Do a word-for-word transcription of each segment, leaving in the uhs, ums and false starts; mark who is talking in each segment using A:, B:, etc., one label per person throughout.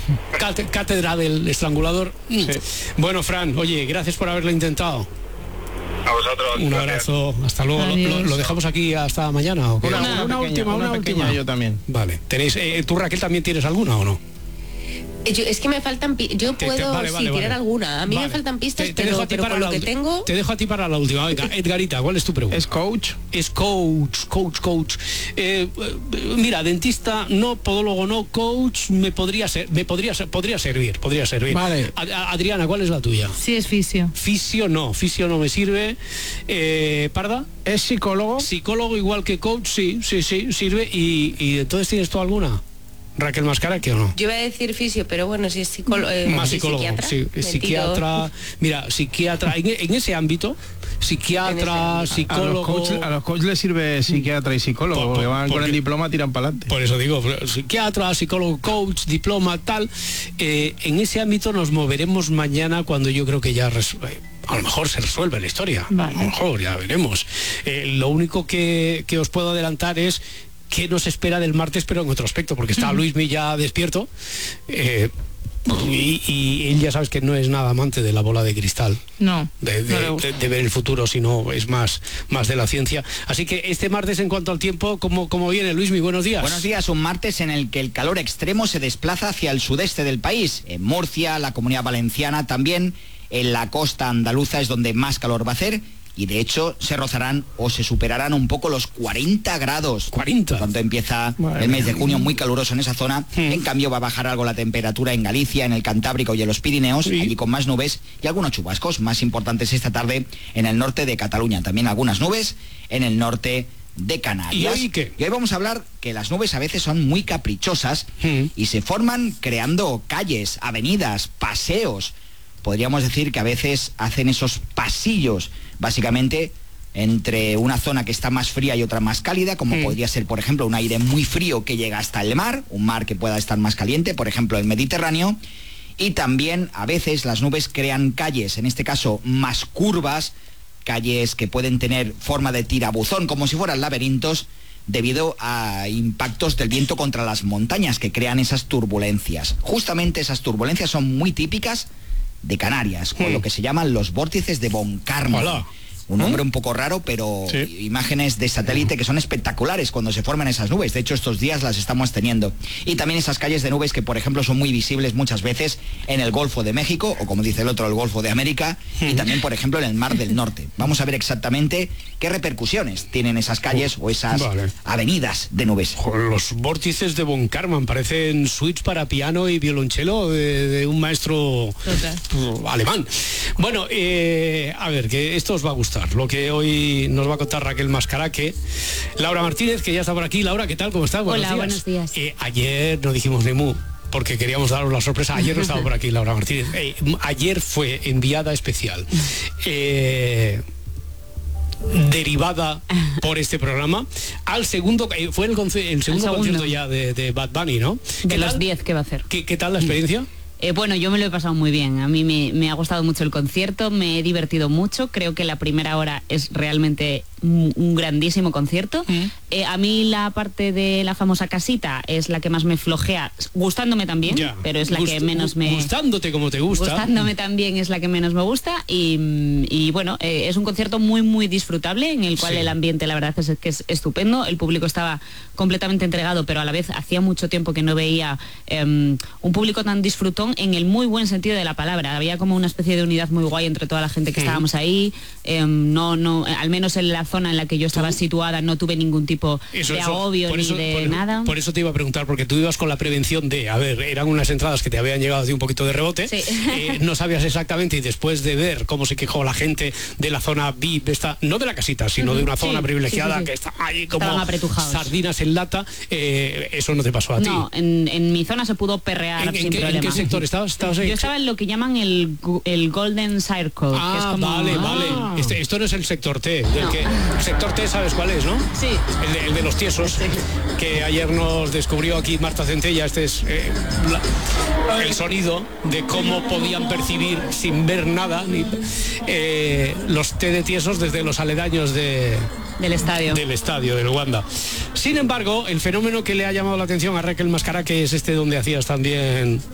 A: Cátedra del estrangulador. Sí. Bueno, Fran, oye, gracias por haberlo intentado.
B: A vosotros.
A: Un abrazo, hasta luego. ¿Lo, lo dejamos aquí hasta mañana o qué?
C: Una, una, una última, una, una última. Yo también.
A: Vale. ¿Tenéis, eh, tú, Raquel, también tienes alguna o no?
D: Yo, es que me faltan pi- yo puedo te, te, vale, sí, vale, tirar vale. alguna. A mí vale. me faltan pistas, te, te pero, pero con lo que tengo.
A: Te dejo a ti para la última. Venga, Edgarita, ¿cuál es tu pregunta?
C: Es coach.
A: Es coach, coach, coach. Eh, mira, dentista no, podólogo no, coach me podría ser, me podría ser, podría servir, podría servir.
C: Vale.
A: A, Adriana, ¿cuál es la tuya?
E: Sí, es fisio.
A: Fisio no, fisio no me sirve. Eh, Parda.
C: ¿Es psicólogo?
A: Psicólogo igual que coach, sí, sí, sí, sirve. Y, y entonces ¿tienes tú alguna? Raquel Mascara, ¿qué o no?
D: Yo iba a decir fisio, pero bueno, si es psicólogo, eh,
A: más psicólogo,
D: psiquiatra,
A: sí, psiquiatra, mira, psiquiatra, en, en ese ámbito, psiquiatra, ese
C: A
A: psicólogo.
C: los coaches a los coach les sirve psiquiatra y psicólogo, por, por, porque van porque, con el diploma, tiran para adelante.
A: Por eso digo, psiquiatra, psicólogo, coach, diploma, tal. Eh, en ese ámbito nos moveremos mañana cuando yo creo que ya resuelve. A lo mejor se resuelve la historia, vale. A lo mejor ya veremos. Eh, lo único que, que os puedo adelantar es qué nos espera del martes, pero en otro aspecto, porque está Luismi ya despierto eh, y, y él ya sabes que no es nada amante de la bola de cristal,
E: no,
A: de, de,
E: no
A: de, de ver el futuro, sino es más, más de la ciencia. Así que este martes, en cuanto al tiempo, ¿cómo, cómo viene, Luismi? Buenos días.
F: Buenos días, un martes en el que el calor extremo se desplaza hacia el sudeste del país, en Murcia, la Comunidad Valenciana también, en la costa andaluza es donde más calor va a hacer. Y de hecho se rozarán o se superarán un poco los cuarenta grados.
A: cuarenta.
F: Cuando empieza Madre el mes de junio muy caluroso en esa zona. Mm. En cambio va a bajar algo la temperatura en Galicia, en el Cantábrico y en los Pirineos, sí. Allí con más nubes y algunos chubascos más importantes esta tarde en el norte de Cataluña. También algunas nubes en el norte de Canarias.
A: ¿Y hoy qué?
F: Y hoy vamos a hablar que las nubes a veces son muy caprichosas mm. y se forman creando calles, avenidas, paseos. Podríamos decir que a veces hacen esos pasillos, básicamente, entre una zona que está más fría y otra más cálida, como mm. podría ser, por ejemplo, un aire muy frío que llega hasta el mar, un mar que pueda estar más caliente, por ejemplo, el Mediterráneo, y también a veces las nubes crean calles, en este caso más curvas, calles que pueden tener forma de tirabuzón, como si fueran laberintos, debido a impactos del viento contra las montañas que crean esas turbulencias. Justamente esas turbulencias son muy típicas de Canarias, con hmm. lo que se llaman los vórtices de Von Karman. Hola. Un nombre ¿Mm? un poco raro, pero sí. Imágenes de satélite que son espectaculares cuando se forman esas nubes. De hecho, estos días las estamos teniendo. Y también esas calles de nubes que, por ejemplo, son muy visibles muchas veces en el Golfo de México, o como dice el otro, el Golfo de América, y también, por ejemplo, en el Mar del Norte. Vamos a ver exactamente qué repercusiones tienen esas calles o esas vale. avenidas de nubes.
A: Los vórtices de Von Karman parecen suites para piano y violonchelo de, de un maestro Total. alemán. Bueno, eh, a ver, que esto os va a gustar. Lo que hoy nos va a contar Raquel Mascara, que Laura Martínez, que ya está por aquí. Laura, ¿qué tal? ¿Cómo estás?
E: Buenos Hola, días. buenos días.
A: Eh, ayer no dijimos ni mu, porque queríamos daros la sorpresa. Ayer no estaba por aquí Laura Martínez. Eh, ayer fue enviada especial. Eh... derivada por este programa al segundo, eh, fue el, el segundo, segundo concierto ya de, de Bad Bunny, ¿no?
E: De los diez que va a hacer.
A: ¿Qué, qué tal la experiencia?
E: Eh, bueno, yo me lo he pasado muy bien. A mí me, me ha gustado mucho el concierto, me he divertido mucho. Creo que la primera hora es realmente un, un grandísimo concierto. Mm. Eh, a mí la parte de la famosa casita es la que más me flojea, gustándome también, ya. pero es la Gust- que menos me...
A: Gustándote como te gusta.
E: Gustándome también es la que menos me gusta. Y, y bueno, eh, es un concierto muy, muy disfrutable, en el cual sí. el ambiente, la verdad, es que es estupendo. El público estaba completamente entregado, pero a la vez hacía mucho tiempo que no veía eh, un público tan disfrutón, en el muy buen sentido de la palabra. Había como una especie de unidad muy guay entre toda la gente que mm. estábamos ahí. Eh, no, no, al menos en la zona en la que yo estaba ¿Tú? situada no tuve ningún tipo eso, de agobio ni
A: eso,
E: de
A: por,
E: nada.
A: Por eso te iba a preguntar, porque tú ibas con la prevención de, a ver, eran unas entradas que te habían llegado de un poquito de rebote,
E: sí.
A: eh, no sabías exactamente, y después de ver cómo se quejó la gente de la zona V I P, esta, no de la casita, sino de una zona sí, privilegiada sí, sí, sí. que está ahí como sardinas en lata, eh, eso no te pasó a ti.
E: No, en, en mi zona se pudo perrear
A: ¿En,
E: sin
A: en qué,
E: problema.
A: ¿En qué sector estabas? ¿Estabas ahí?
E: Yo estaba en lo que llaman el, el Golden Circle.
A: Ah,
E: que es como...
A: vale, vale.
E: Ah.
A: Este, esto no es el sector T. Del no. que, el sector T, ¿sabes cuál es, no?
E: Sí.
A: El de, el de los tiesos, sí. que ayer nos descubrió aquí Marta Centella. Este es eh, la, el sonido de cómo podían percibir sin ver nada ni, eh, los T de tiesos desde los aledaños de...
E: Del estadio.
A: Del estadio, del Wanda. Sin embargo, el fenómeno que le ha llamado la atención a Raquel Mascara, que es este donde hacías también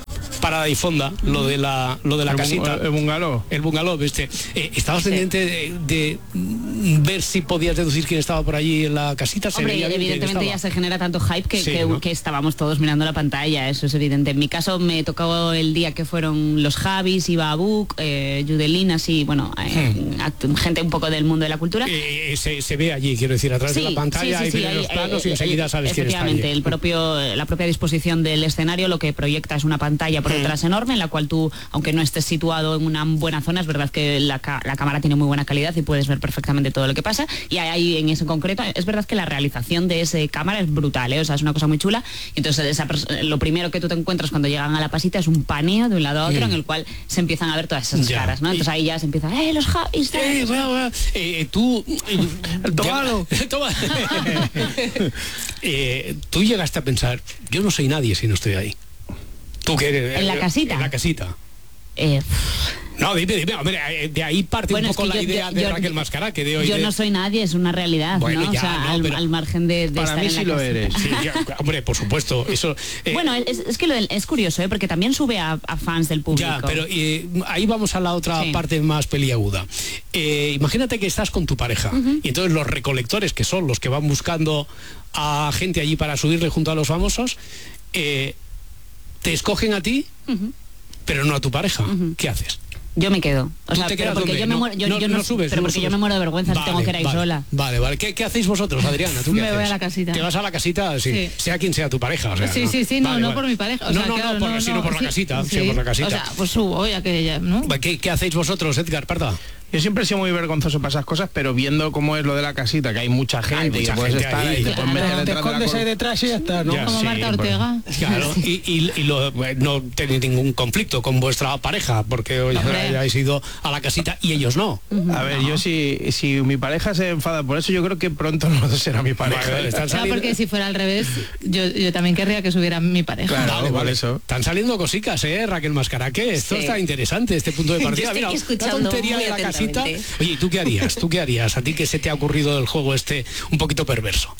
A: parada y fonda, lo de la lo de la
C: el
A: casita.
C: El bungalow.
A: El bungalow, este. Eh, ¿Estabas sí. pendiente de, de ver si podías deducir quién estaba por allí en la casita? ¿Se
E: Hombre, evidentemente ya se genera tanto hype que, sí, que, ¿no? que estábamos todos mirando la pantalla, eso es evidente. En mi caso me tocó el día que fueron los Javis, Iba Abuk, eh, Judelín, así, bueno, eh, hmm. gente un poco del mundo de la cultura.
A: Eh, se, se ve allí, quiero decir, a través sí, de la pantalla, sí, sí, sí, hay los planos eh, y enseguida sabes quién está allí.
E: Efectivamente, el propio, la propia disposición del escenario lo que proyecta es una pantalla por detrás hmm. enorme, en la cual tú, aunque no estés situado en una buena zona, es verdad que la, la cámara tiene muy buena calidad y puedes ver perfectamente todo lo que pasa. Y ahí, en eso concreto, es verdad que la realización de esa cámara es brutal, ¿eh? O sea, es una cosa muy chula. Entonces, esa, lo primero que tú te encuentras cuando llegan a la pasita es un paneo de un lado a otro hmm. en el cual se empiezan a ver todas esas ya. caras, ¿no? Entonces ahí ya se empieza, ¡eh, los Javis!
A: Eh, bueno, bueno. eh, tú...
C: el tomalo.
A: eh, tú llegaste a pensar, yo no soy nadie si no estoy ahí. ¿Tú qué eres?
E: ¿En la casita?
A: En la casita.
E: Eh...
A: No, dime, dime, hombre, de ahí parte bueno, un poco la yo, idea yo, de yo, Raquel Mascará, que de hoy...
E: Yo
A: de...
E: no soy nadie, es una realidad, bueno, ¿no? Ya, o sea, no, al, pero... al margen de, de
C: para
E: estar
C: mí
E: en
C: sí
E: la
C: lo
E: casa.
C: eres.
A: Sí, ya, hombre, por supuesto, eso...
E: Eh... Bueno, es, es que lo, es curioso, ¿eh? Porque también sube a, a fans del público.
A: Ya, pero eh, ahí vamos a la otra sí. parte más peliaguda. Eh, imagínate que estás con tu pareja, uh-huh. y entonces los recolectores, que son los que van buscando a gente allí para subirle junto a los famosos, eh, te escogen a ti, uh-huh. pero no a tu pareja. Uh-huh. ¿Qué haces?
E: Yo me quedo. O sea, pero porque yo me muero, yo,
A: no,
E: yo no,
A: no subes,
E: pero
A: no
E: porque
A: subes.
E: yo me muero de vergüenza
A: vale,
E: si tengo que ir ahí
A: vale,
E: sola.
A: Vale, vale. ¿Qué, qué hacéis vosotros, Adriana? ¿Tú qué
B: me
A: haces?
B: voy a la casita.
A: ¿Te vas a la casita? Sí. sí. Sea quien sea tu pareja, o sea.
B: Sí,
A: ¿no?
B: sí, sí,
A: vale,
B: no,
A: vale.
B: no por mi pareja. O
A: no,
B: sea,
A: no,
B: claro,
A: no, por,
B: no,
A: sino
B: no,
A: por la
B: sí,
A: casita.
B: Sí.
A: Sí, por la casita.
B: O sea, pues subo ya que ya, ¿no?
A: ¿Qué, qué hacéis vosotros, Edgar Parda?
C: Yo siempre he sido muy vergonzoso para esas cosas, pero viendo cómo es lo de la casita, que hay mucha gente y que puedes estar ahí, y te puedes meter
B: te
C: detrás
B: escondes
C: de la
B: ahí detrás y ya está, ¿no?
A: Ya,
B: como
A: sí,
B: Marta Ortega.
A: Pues, claro, y, y, y lo, no tenéis ningún conflicto con vuestra pareja, porque hoy habéis ido a la casita y ellos no.
C: Uh-huh. A ver, no. yo si, si mi pareja se enfada por eso, yo creo que pronto no será mi pareja.
A: Vale,
B: vale, claro, porque si fuera al revés, yo, yo también querría que subiera mi pareja.
C: Claro,
A: vale, vale.
C: eso.
A: Están saliendo cositas, ¿eh, Raquel Mascará? Que esto sí. está interesante, este punto de partida. Mira, la tontería de la casita. Oye, ¿y tú qué harías? ¿Tú qué harías? ¿A ti qué se te ha ocurrido del juego este un poquito perverso?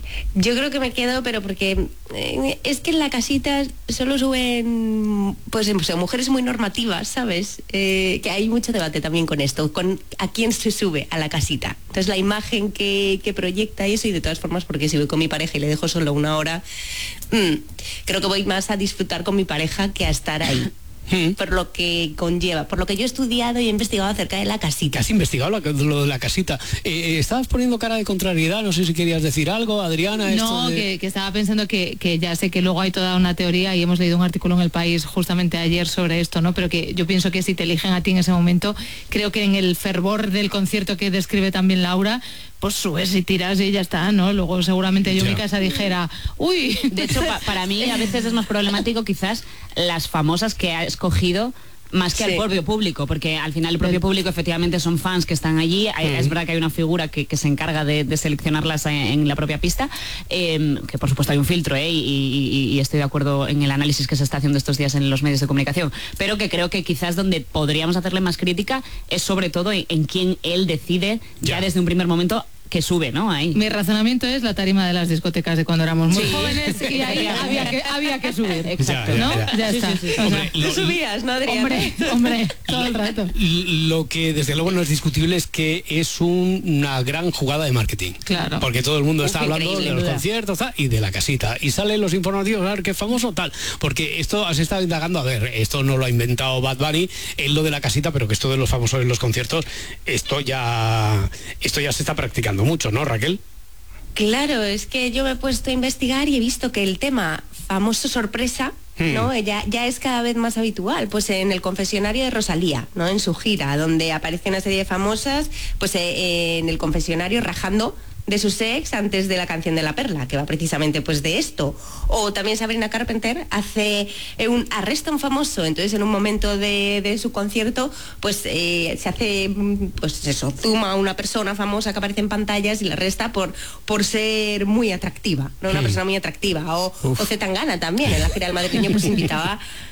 D: Yo creo que me quedo, pero porque eh, es que en la casita solo suben pues, pues mujeres muy normativas, ¿sabes? Eh, que hay mucho debate también con esto, con a quién se sube a la casita. Entonces la imagen que, que proyecta eso, y de todas formas, porque si voy con mi pareja y le dejo solo una hora, mmm, creo que voy más a disfrutar con mi pareja que a estar ahí. Hmm. Por lo que conlleva, por lo que yo he estudiado y he investigado acerca de la casita.
A: ¿Has investigado lo, lo de la casita? Eh, estabas poniendo cara de contrariedad, no sé si querías decir algo, Adriana.
B: No,
A: esto de...
B: que, que estaba pensando que, que ya sé que luego hay toda una teoría y hemos leído un artículo en El País justamente ayer sobre esto, ¿no? Pero que yo pienso que si te eligen a ti en ese momento, creo que en el fervor del concierto que describe también Laura, pues subes y tiras y ya está, ¿no? Luego seguramente yo en mi casa dijera, uy.
E: De hecho, pa para mí a veces es más problemático quizás las famosas que ha escogido más que sí. al propio público, porque al final el propio público efectivamente son fans que están allí, hay, mm. es verdad que hay una figura que, que se encarga de, de seleccionarlas en, en la propia pista, eh, que por supuesto hay un filtro, eh, y, y, y estoy de acuerdo en el análisis que se está haciendo estos días en los medios de comunicación, pero que creo que quizás donde podríamos hacerle más crítica es sobre todo en, en quién él decide ya, ya desde un primer momento que sube, ¿no? Ahí.
B: Mi razonamiento es la tarima de las discotecas de cuando éramos muy sí. jóvenes y ahí había que, había que subir.
E: Exacto.
A: Ya, ya,
B: ¿no?
A: ya,
B: ya
A: sí,
B: está.
A: Sí, sí, sí. Hombre,
D: o sea, lo, tú subías, ¿no, Adriana?
B: Hombre, hombre, todo el rato.
A: Lo que desde luego no es discutible es que es un, una gran jugada de marketing.
B: Claro.
A: Porque todo el mundo
E: Uf,
A: está hablando de los duda. conciertos tal, y de la casita. Y salen los informativos, a ver qué famoso tal. Porque esto has estado indagando, a ver, esto no lo ha inventado Bad Bunny, es lo de la casita, pero que esto de los famosos en los conciertos, esto ya, esto ya se está practicando mucho, ¿no, Raquel?
D: Claro, es que yo me he puesto a investigar y he visto que el tema famoso sorpresa, ¿no? Ya, ya es cada vez más habitual, pues en el confesionario de Rosalía, ¿no? En su gira, donde aparece una serie de famosas, pues eh, en el confesionario rajando de sus ex antes de la canción de La Perla, que va precisamente pues de esto. O también Sabrina Carpenter hace eh, un arresta a un famoso, entonces en un momento de, de su concierto pues eh, se hace pues eso, zuma a una persona famosa que aparece en pantallas y la arresta por, por ser muy atractiva, ¿no? Una persona muy atractiva. O, o Zetangana también, en la gira del madrileño pues invitaba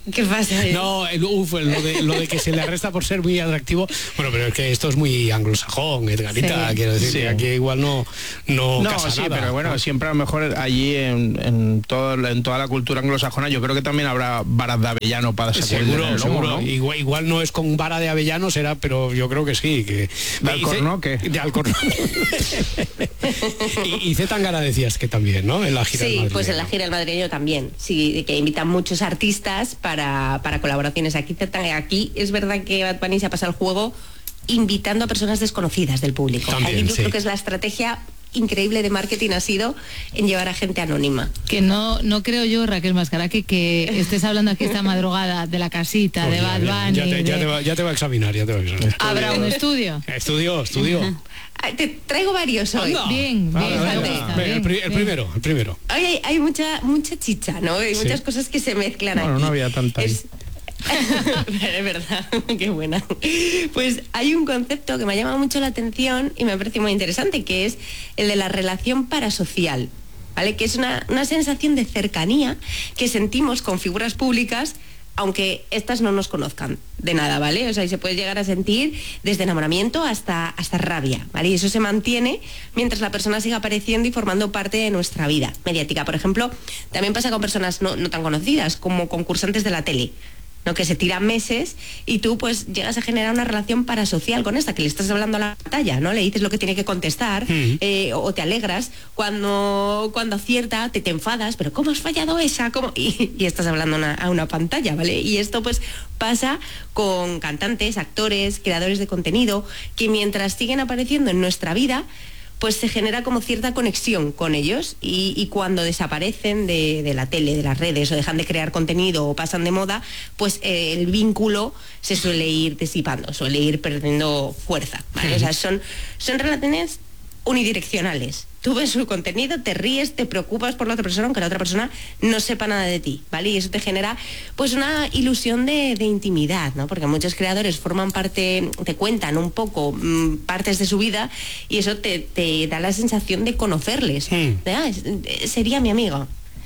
D: ¿Qué pasa?
A: No, el, uf, lo, de, lo de que se le arresta por ser muy atractivo. Bueno, pero es que esto es muy anglosajón, Edgarita, sí. Quiero decir, sí. Aquí igual no no,
C: no
A: casa
C: sí,
A: nada.
C: Pero bueno, siempre a lo mejor allí en, en, todo, en toda la cultura anglosajona yo creo que también habrá varas de avellano para sacudir.
A: Seguro,
C: el lomo,
A: seguro.
C: ¿no?
A: Igual, igual no es con vara de avellano, será, pero yo creo que sí. Que...
C: ¿De Alcornoque?
A: De Alcornoque. y, y Zetangana decías que también, ¿no? En la gira
D: Sí,
A: del
D: pues en la gira del madrileño también. Sí, que invitan muchos artistas para, para colaboraciones. Aquí, aquí es verdad que Bad Bunny se ha pasado el juego invitando a personas desconocidas del público.
A: También,
D: Aquí yo
A: sí.
D: creo que es la estrategia increíble de marketing ha sido en llevar a gente anónima.
B: Que no no creo yo, Raquel Mascaraque, que estés hablando aquí esta madrugada de la casita, oh, de Bad Bunny.
A: Ya, ya, te,
B: de...
A: ya, te va, ya te va a examinar, ya te va a examinar.
B: ¿Habrá un estudio?
A: Estudio, estudio.
D: Te traigo varios hoy.
B: Anda. Bien,
A: vale,
B: bien,
A: vale,
B: bien,
A: vale.
B: bien,
A: El, pri
B: bien.
A: el primero, el primero.
D: Hay, hay, hay mucha mucha chicha, ¿no? Hay muchas sí. cosas que se mezclan
C: bueno,
D: aquí.
C: No había tanta.
D: Es... es verdad, qué buena. Pues hay un concepto que me ha llamado mucho la atención y me parece muy interesante, que es el de la relación parasocial, ¿vale? Que es una, una sensación de cercanía que sentimos con figuras públicas, aunque estas no nos conozcan de nada, ¿vale? O sea, y se puede llegar a sentir desde enamoramiento hasta, hasta rabia, ¿vale? Y eso se mantiene mientras la persona siga apareciendo y formando parte de nuestra vida mediática. Por ejemplo, también pasa con personas no, no tan conocidas, como concursantes de la tele, ¿no? Que se tiran meses y tú pues llegas a generar una relación parasocial con esta, que le estás hablando a la pantalla, ¿no? Le dices lo que tiene que contestar, mm. eh, o te alegras cuando, cuando acierta, te, te enfadas, pero ¿cómo has fallado esa? ¿Cómo? Y, y estás hablando una, a una pantalla, ¿vale? Y esto pues pasa con cantantes, actores, creadores de contenido, que mientras siguen apareciendo en nuestra vida, pues se genera como cierta conexión con ellos y, y cuando desaparecen de, de la tele, de las redes, o dejan de crear contenido o pasan de moda, pues eh, el vínculo se suele ir disipando, suele ir perdiendo fuerza, ¿vale? O sea, son, son relaciones unidireccionales. Tú ves su contenido, te ríes, te preocupas por la otra persona, aunque la otra persona no sepa nada de ti, ¿vale? Y eso te genera pues una ilusión de, de intimidad, ¿no? Porque muchos creadores forman parte, te cuentan un poco mmm, partes de su vida y eso te, te da la sensación de conocerles. Mm. De, ah, sería mi amigo.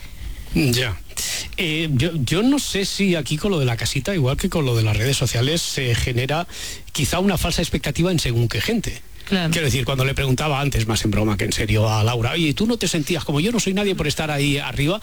A: Ya. Eh, yo, yo no sé si aquí con lo de la casita, igual que con lo de las redes sociales, se genera quizá una falsa expectativa en según qué gente. Claro. Quiero decir, cuando le preguntaba antes, más en broma que en serio, a Laura, oye, ¿tú no te sentías como yo no soy nadie por estar ahí arriba?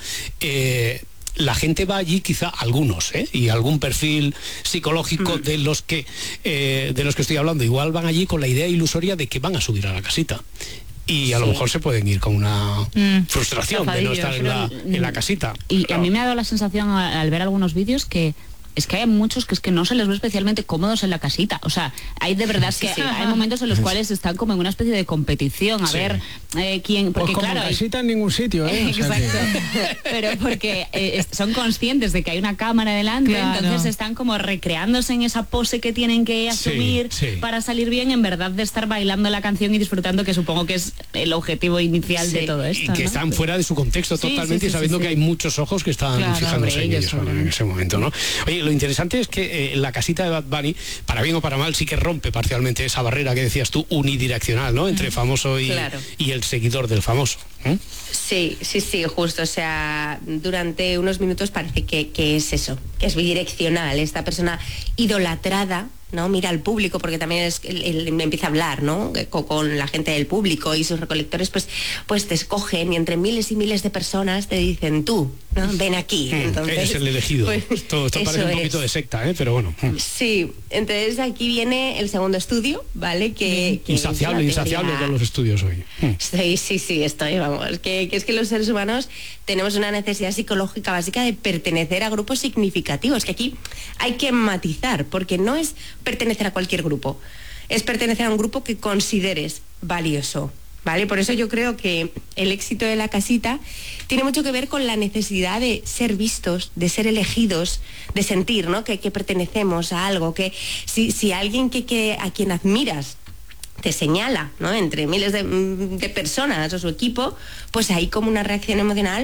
A: Eh, la gente va allí, quizá algunos, ¿eh? Y algún perfil psicológico mm. de los que eh, de los que estoy hablando, igual van allí con la idea ilusoria de que van a subir a la casita. Y a sí. lo mejor se pueden ir con una mm. frustración de no estar en la, en la casita.
E: Y
A: claro.
E: a mí me ha dado la sensación al ver algunos vídeos que es que hay muchos que es que no se les ve especialmente cómodos en la casita. O sea, hay de verdad que sí. hay momentos en los cuales están como en una especie de competición a sí. ver eh, quién... Porque
C: pues como
E: claro,
C: casita en ningún sitio, ¿eh?
E: Exacto. O sea, que... Pero porque eh, son conscientes de que hay una cámara delante, claro. entonces están como recreándose en esa pose que tienen que asumir sí, sí. para salir bien, en verdad de estar bailando la canción y disfrutando, que supongo que es el objetivo inicial sí. de todo esto.
A: Y que
E: ¿no?
A: están fuera de su contexto sí, totalmente sí, sí, y sabiendo sí, sí. que hay muchos ojos que están claro, fijándose en ellos en ese momento, ¿no? Oye, lo interesante es que eh, la casita de Bad Bunny, para bien o para mal, sí que rompe parcialmente esa barrera que decías tú, unidireccional, ¿no? Entre famoso y, claro. y el seguidor del famoso. ¿eh?
D: Sí, sí, sí, justo. O sea, durante unos minutos parece que, que es eso, que es bidireccional. Esta persona idolatrada, ¿no? Mira al público, porque también es, él, él empieza a hablar, ¿no? Con, con la gente del público, y sus recolectores pues, pues te escogen y entre miles y miles de personas te dicen tú, ¿no? Ven aquí.
A: Entonces, eres el elegido. Pues, esto esto parece un poquito es. de secta, ¿eh? Pero bueno.
D: Sí, entonces aquí viene el segundo estudio, ¿vale? Que, que
A: insaciable, insaciable con los estudios hoy.
D: Sí, sí, sí, estoy, vamos. Que, que es que los seres humanos tenemos una necesidad psicológica básica de pertenecer a grupos significativos, que aquí hay que matizar, porque no es pertenecer a cualquier grupo, es pertenecer a un grupo que consideres valioso, ¿vale? Por eso yo creo que el éxito de la casita tiene mucho que ver con la necesidad de ser vistos, de ser elegidos, de sentir, ¿no? que, que pertenecemos a algo, que si, si alguien que, que a quien admiras te señala, ¿no? Entre miles de, de personas o su equipo, pues hay como una reacción emocional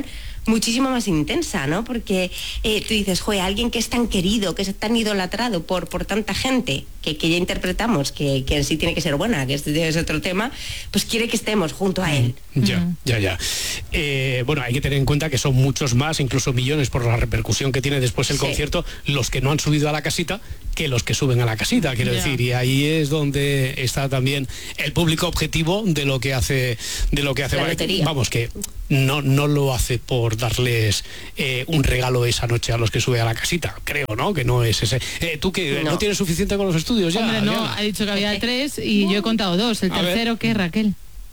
D: muchísimo más intensa, ¿no? Porque eh, tú dices, joder, alguien que es tan querido, que es tan idolatrado por, por tanta gente, que, que ya interpretamos que, que en sí tiene que ser buena, que este es otro tema, pues quiere que estemos junto a él.
A: Ya, uh-huh. ya, ya. Eh, bueno, hay que tener en cuenta que son muchos más, incluso millones por la repercusión que tiene después el sí. concierto, los que no han subido a la casita que los que suben a la casita, quiero yeah. decir, y ahí es donde está también el público objetivo de lo que hace, de lo que hace. Vamos, que no, no lo hace por darles eh, un regalo esa noche a los que sube a la casita, creo, ¿no? Que no es ese. Eh, ¿Tú que no. no tienes suficiente con los estudios ya?
B: Hombre, no, Diana. Ha dicho que había tres y no. yo he contado dos. ¿El tercero qué, Raquel?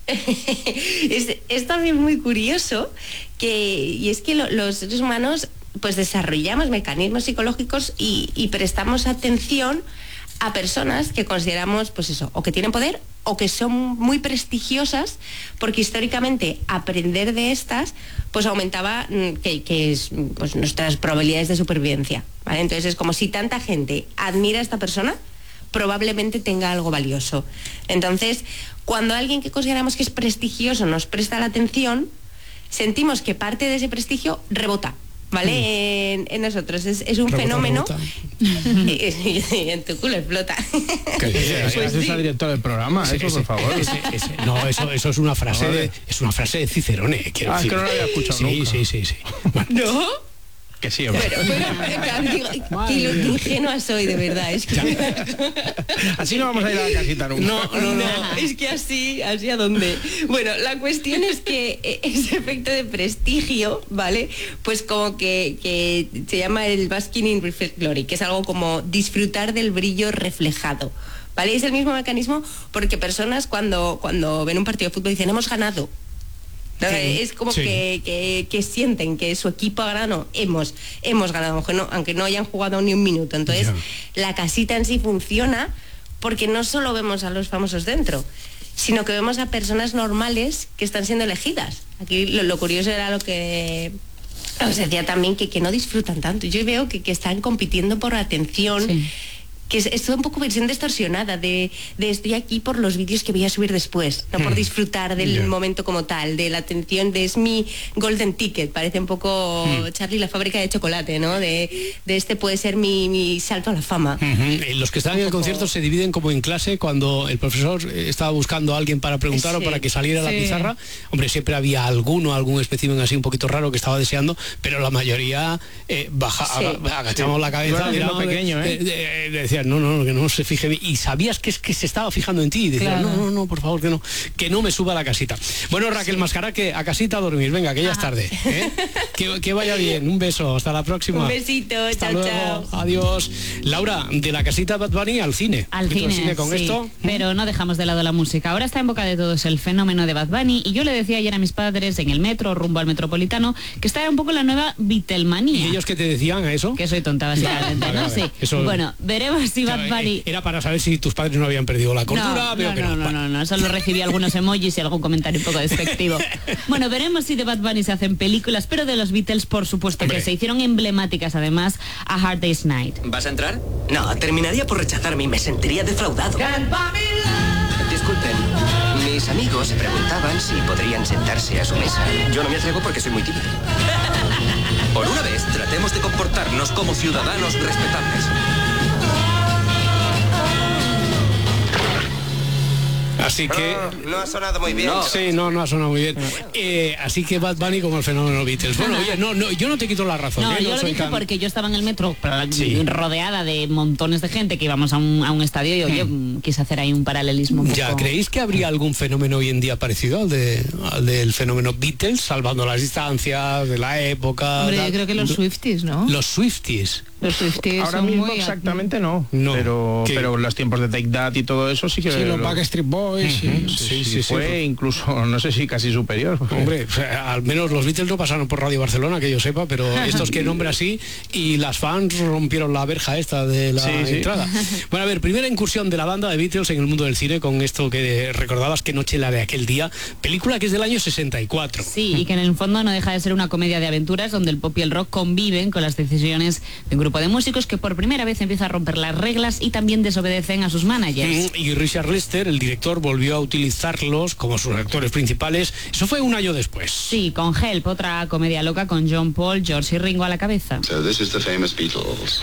D: es, es también muy curioso que, y es que lo, los seres humanos pues desarrollamos mecanismos psicológicos y, y prestamos atención a personas que consideramos, pues eso, o que tienen poder o que son muy prestigiosas, porque históricamente aprender de estas pues aumentaba que, que es, pues, nuestras probabilidades de supervivencia, ¿vale? Entonces es como si tanta gente admira a esta persona, probablemente tenga algo valioso. Entonces, cuando alguien que consideramos que es prestigioso nos presta la atención, sentimos que parte de ese prestigio rebota, ¿vale? Mm. En, en nosotros. Es, es un rebota, fenómeno... en tu culo explota.
C: ¿Qué dices? Pues sí. al director del programa, sí, eso, ese, por favor.
A: Ese, ese, no, eso, eso es una frase de, es una frase de Cicerone, quiero
C: ah,
A: decir.
C: Es que no lo había escuchado
A: sí,
C: nunca.
A: Sí, sí, sí. Bueno.
D: ¿No?
C: Que sí, hombre.
D: Pero, pero, digo, que lo ingenua soy, de verdad. Es que...
C: así no vamos a ir a la casita nunca.
D: No, no, no. Es que así, así a dónde. Bueno, la cuestión es que ese efecto de prestigio, ¿vale? Pues como que, que se llama el basking in reflected glory, que es algo como disfrutar del brillo reflejado. ¿Vale? Es el mismo mecanismo porque personas cuando, cuando ven un partido de fútbol dicen, hemos ganado. ¿No? Sí, es como sí. que, que, que sienten que su equipo ha ganado, no, hemos, hemos ganado, aunque no, aunque no hayan jugado ni un minuto. Entonces, yeah. la casita en sí funciona porque no solo vemos a los famosos dentro, sino que vemos a personas normales que están siendo elegidas. Aquí lo, lo curioso era lo que os decía también, que, que no disfrutan tanto. Yo veo que, que están compitiendo por atención. Sí. Que es, es toda un poco versión distorsionada de, de estoy aquí por los vídeos que voy a subir después, no mm. por disfrutar del yeah. momento como tal, de la atención, de es mi golden ticket, parece un poco mm. Charlie la fábrica de chocolate, ¿no? De, de este puede ser mi, mi salto a la fama.
A: Mm-hmm. Los que están un en el poco... concierto se dividen como en clase, cuando el profesor estaba buscando a alguien para preguntar sí. o para que saliera sí. la pizarra, hombre, siempre había alguno, algún espécimen así un poquito raro que estaba deseando, pero la mayoría eh, baja, sí. agachamos la cabeza,
C: miramos, pequeño, ¿eh?
A: de, de, de, de, no, no, que no se fije bien. Y sabías que es que se estaba fijando en ti y decía, claro. no, no, no, por favor, que no, que no me suba a la casita. Bueno, Raquel sí. Mascará, que a casita a dormir, venga, que ya es tarde, ¿eh? que, que vaya bien, un beso, hasta la próxima.
D: Un besito, hasta chao,
A: luego.
D: Chao.
A: Adiós. Laura, de la casita Bad Bunny al cine.
E: Al cine, cine
A: con
E: sí.
A: esto.
E: Pero no dejamos de lado la música. Ahora está en boca de todos el fenómeno de Bad Bunny, y yo le decía ayer a mis padres en el metro, rumbo al Metropolitano, que está un poco la nueva Beatlemanía.
A: ¿Y ellos qué te decían a eso?
E: Que soy tonta, básicamente,
A: vale,
E: ¿no?
A: vale.
E: Sí.
A: Eso...
E: Bueno, veremos si Bad Bunny...
A: Era para saber si tus padres no habían perdido la cordura.
E: No,
A: veo
E: no,
A: que
E: no, no, no, no, solo recibí algunos emojis y algún comentario un poco despectivo. Bueno, veremos si de Bad Bunny se hacen películas, pero de los Beatles, por supuesto, Hombre. que se hicieron emblemáticas, además, a Hard Day's Night.
G: ¿Vas a entrar? No, terminaría por rechazarme y me sentiría defraudado. Disculpen, mis amigos se preguntaban si podrían sentarse a su mesa. Yo no me atrevo porque soy muy tímido. Por una vez, tratemos de comportarnos como ciudadanos respetables.
A: Así que...
G: No, no ha sonado muy bien.
A: No, sí, no, no ha sonado muy bien. Eh, así que Bad Bunny como el fenómeno Beatles. Bueno, oye, no, no, yo no te quito la razón.
E: No,
A: ¿eh?
E: yo
A: no
E: lo
A: soy
E: dije
A: tan...
E: porque yo estaba en el metro sí. rodeada de montones de gente que íbamos a un, a un estadio y oye, hmm. quise hacer ahí un paralelismo un
A: ya,
E: poco...
A: ¿creéis que habría algún fenómeno hoy en día parecido al, de, al del fenómeno Beatles, salvando las distancias de la época?
B: Hombre,
A: tal?
B: yo creo que los Swifties, ¿no?
A: Los Swifties.
B: Los Swifties
C: ahora
B: son
C: mismo
B: muy...
C: exactamente no,
A: no.
C: pero ¿Qué? pero los tiempos de Take That y todo eso sí que
A: sí, los Backstreet Boys
C: uh-huh. sí, sí, sí, sí, fue sí. incluso no sé si casi superior.
A: Hombre, al menos los Beatles no pasaron por Radio Barcelona, que yo sepa, pero estos que nombre así, y las fans rompieron la verja esta de la sí, entrada. Sí. Bueno, a ver, primera incursión de la banda de Beatles en el mundo del cine con esto que recordabas, Qué noche la de aquel día, película que es del año sesenta y cuatro.
E: Sí, y que en el fondo no deja de ser una comedia de aventuras donde el pop y el rock conviven con las decisiones de un grupo grupo de músicos que por primera vez empieza a romper las reglas y también desobedecen a sus managers.
A: Y Richard Lester, el director, volvió a utilizarlos como sus actores principales. Eso fue un año después.
E: Sí, con Help, otra comedia loca con John Paul, George y Ringo a la cabeza.
H: So this is the famous Beatles.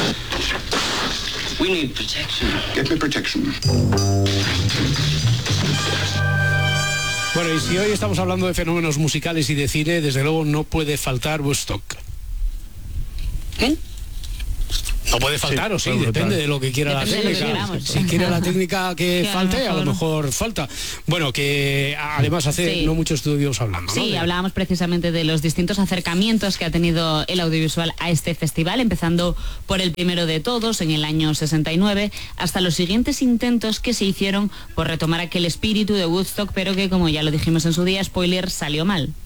H: We need protection. Get me protection.
A: Bueno, y si hoy estamos hablando de fenómenos musicales y de cine, desde luego no puede faltar Woodstock. ¿Eh? No puede faltar, sí, o sí, depende brutal. De lo que quiera depende la técnica. Queramos, si quiere la técnica que, que falte, a lo, a lo mejor falta. Bueno, que además hace sí. no muchos estudios hablando, ¿no?
E: Sí,
A: de...
E: hablábamos precisamente de los distintos acercamientos que ha tenido el audiovisual a este festival, empezando por el primero de todos, en el año sesenta y nueve, hasta los siguientes intentos que se hicieron por retomar aquel espíritu de Woodstock, pero que, como ya lo dijimos en su día, spoiler, salió mal.